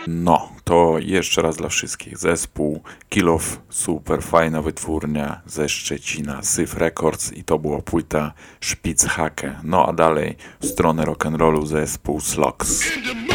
No, to jeszcze raz dla wszystkich. Zespół Kill Off, super fajna wytwórnia ze Szczecina, Syf Records i to była płyta Spitzhacke. No a dalej w stronę rock'n'rollu zespół Slogs.